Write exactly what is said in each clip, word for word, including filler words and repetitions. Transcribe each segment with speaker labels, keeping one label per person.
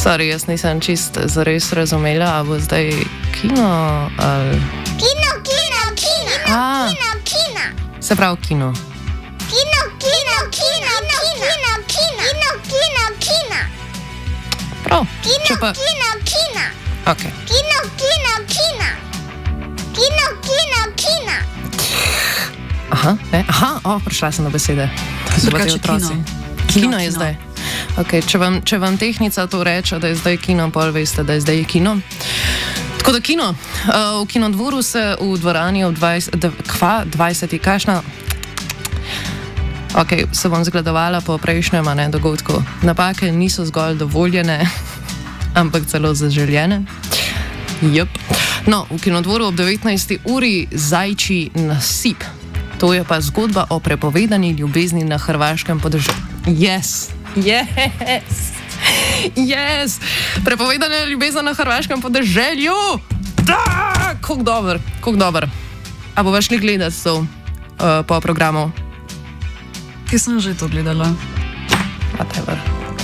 Speaker 1: Sorry, jaz nisem čist zares razumela, a bo zdaj kino ali...
Speaker 2: Kino, kino, kino,
Speaker 1: A.
Speaker 2: kino, kino.
Speaker 1: Se pravi kino.
Speaker 2: Kino, kino, kino, kino, kino, kino, kino, kino.
Speaker 1: Prav,
Speaker 2: Kino,
Speaker 1: če pa...
Speaker 2: kino, kino.
Speaker 1: Ok.
Speaker 2: Kino, kino, kino. Kino, kino, kino.
Speaker 1: Aha, ne? Aha, o, prišla sem do besede. To so pa te
Speaker 3: Drugače
Speaker 1: otroci.
Speaker 3: kino.
Speaker 1: Kino
Speaker 3: Kino,
Speaker 1: je
Speaker 3: kino.
Speaker 1: zdaj. Okay, če, vam, če vam tehnica to reče, da je zdaj kino, pol veste, da je zdaj kino. Tako da kino. Uh, v Kinodvoru se v dvorani ob dvajseti kašna. Ok, se bom zgledovala po prejšnjem ne, dogodku. Napake niso zgolj dovoljene, ampak celo zaželjene. Jep. No, v Kinodvoru ob devetnajsti uri Zajčji nasip. To je pa zgodba o prepovedani ljubezni na hrvaškem podeželju. Yes, yes, yes. Prepovedana ljubezen na hrvaškem podeželju. Da, kako dober, kako dober. A bo šli gledati to uh, po programu?
Speaker 3: Ki sem že to gledala.
Speaker 1: Whatever.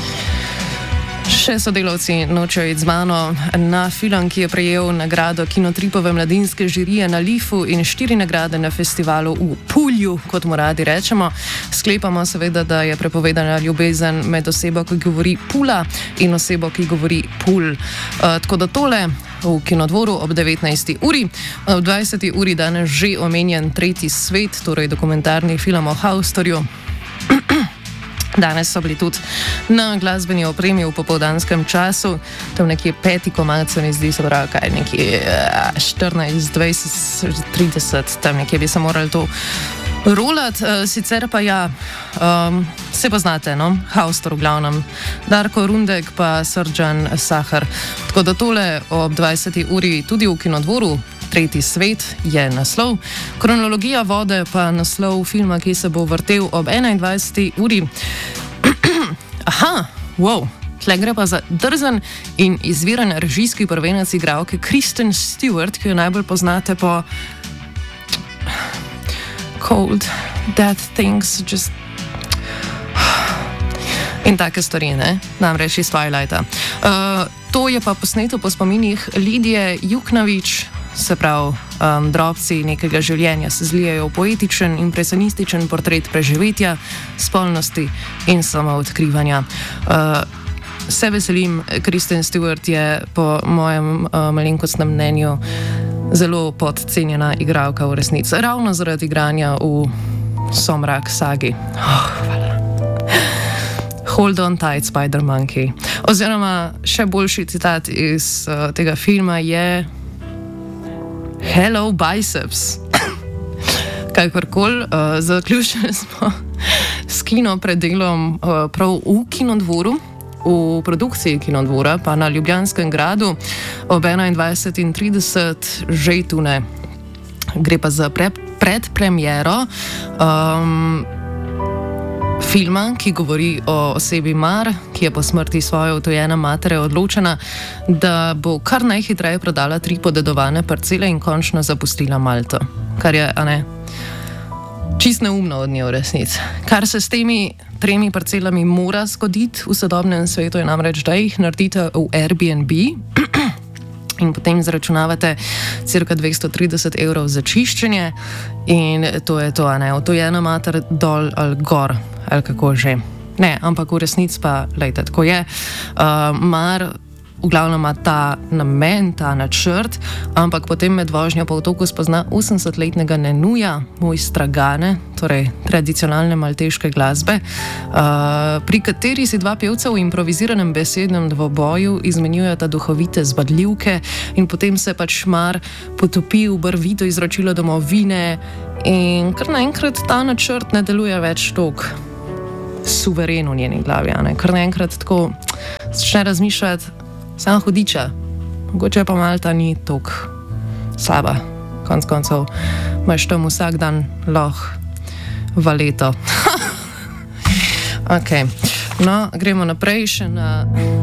Speaker 1: Še sodelavci nočejo iti z mano na film, ki je prejel nagrado Kinotripove mladinske žirije na Lifu in štiri nagrade na festivalu v Pulju, kot mu radi rečemo. Sklepamo seveda, da je prepovedana ljubezen med osebo, ki govori Pula in osebo, ki govori Pul. Uh, tako da tole v Kinodvoru ob devetnajsti uri. Ob dvajseti uri danes že omenjen Tretji svet, torej dokumentarni film o Haustorju. Danes so bili tudi na glasbeni opremi v popoldanskem času, tam nekje peti komad se mi zdi, se pravi, kaj nekje štirinajst, dvajset, trideset, tam nekje bi se morali to rolati. Sicer pa ja, um, se poznate, no, Haustor v glavnem, Darko Rundek pa Srdžan Sahar. Tako da tole ob dvajseti uri tudi v Kinodvoru. Tretji svet je naslov, kronologija vode pa naslov filma, ki se bo vrtel ob enaindvajseti uri. Aha, wow, tle gre pa za drzen in izviren režijski prvenec igralke Kristen Stewart, ki jo najbolj poznate po Cold, Dead Things, just... in take stvari, ne? Namreč iz Twilighta. Uh, to je pa posneto po spominih Lidije Juknovič. Se pravi, um, drobci nekega življenja se zlijajo v poetičen, impresionističen portret preživetja, spolnosti in samoodkrivanja. Uh, se veselim, Kristen Stewart je po mojem uh, malenkostnem mnenju zelo podcenjena igralka v resnici. Ravno zaradi igranja v Somrak sagi. Oh, hvala. Hold on tight, Spider Monkey. Oziroma, še boljši citat iz uh, tega filma je Hello Biceps. Kakorkoli, uh, zaključili smo s kino predelom uh, prav v Kinodvoru, v produkciji Kinodvora, pa na Ljubljanskem gradu ob enaindvajset in trideset že tune. Gre pa za pre, predpremiero um, filma, ki govori o osebi Mar, ki je po smrti svoje utojene matere odločena, da bo kar najhitreje prodala tri podedovane parcele in končno zapustila Malto. Kar je, a ne, čist neumno od nje v resnici. Kar se s temi tremi parcelami mora zgoditi v sodobnem svetu, je namreč, da jih naredite v Airbnb in potem zračunavate cirka dvesto trideset evrov za čiščenje in to je to, a ne, utojena mater dol ali gor, ali kako že. Ne, ampak v resnici pa, lejte, tako je. Uh, Mar v glavnem ima ta namen, ta načrt, ampak potem med vožnjo po otoku spozna osemdesetletnega Nenuja, mojstra Gane, torej tradicionalne malteške glasbe, uh, pri kateri si dva pevca v improviziranem besednem dvoboju izmenjujeta duhovite zbadljivke in potem se pač Mar potopi v barvito izročilo domovine in kar naenkrat ta načrt ne deluje več toliko suveren v njeni glavi, a ne? Kar naenkrat tako začne razmišljati, sam hudiča, mogoče pa Malta ni toliko slaba. Konc koncev imaš tam vsak dan lahko valeto. Ok, no, gremo naprej še na...